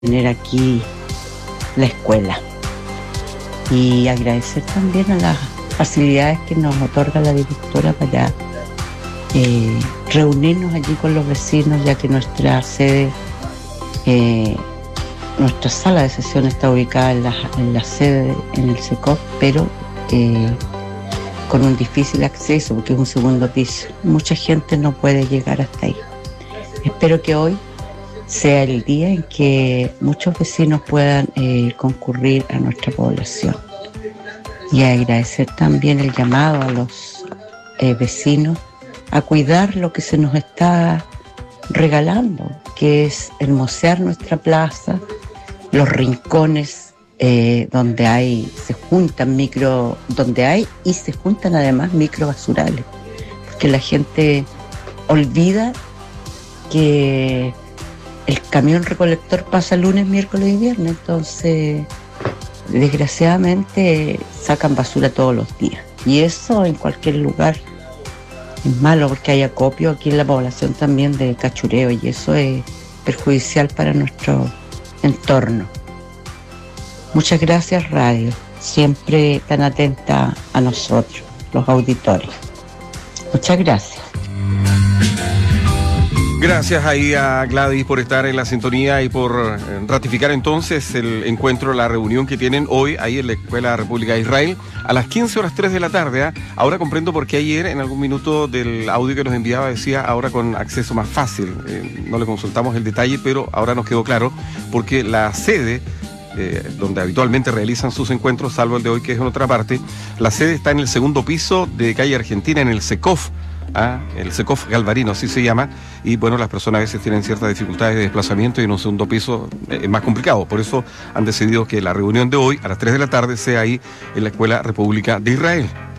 tener aquí la escuela. Y agradecer también a las facilidades que nos otorga la directora para reunirnos allí con los vecinos, ya que nuestra sede, nuestra sala de sesión está ubicada en la sede, en el SECOF, pero con un difícil acceso porque es un segundo piso. Mucha gente no puede llegar hasta ahí. Espero que hoy sea el día en que muchos vecinos puedan concurrir a nuestra población. Y agradecer también el llamado a los vecinos a cuidar lo que se nos está regalando, que es hermosear nuestra plaza, los rincones donde se juntan además microbasurales, porque la gente olvida que el camión recolector pasa lunes, miércoles y viernes, entonces desgraciadamente sacan basura todos los días. Y eso en cualquier lugar es malo porque hay acopio aquí en la población también de cachureo y eso es perjudicial para nuestro entorno. Muchas gracias, radio, siempre tan atenta a nosotros, los auditores. Muchas gracias. Gracias ahí a Gladys por estar en la sintonía y por ratificar entonces el encuentro, la reunión que tienen hoy ahí en la Escuela República de Israel a las 15:03 de la tarde. ¿eh? Ahora comprendo por qué ayer en algún minuto del audio que nos enviaba decía ahora con acceso más fácil. No le consultamos el detalle, pero ahora nos quedó claro porque la sede donde habitualmente realizan sus encuentros, salvo el de hoy que es en otra parte, la sede está en el segundo piso de calle Argentina, en el SECOF. El SECOF Galvarino, así se llama, y bueno, las personas a veces tienen ciertas dificultades de desplazamiento y en un segundo piso es más complicado, por eso han decidido que la reunión de hoy a las 3 de la tarde sea ahí en la Escuela República de Israel.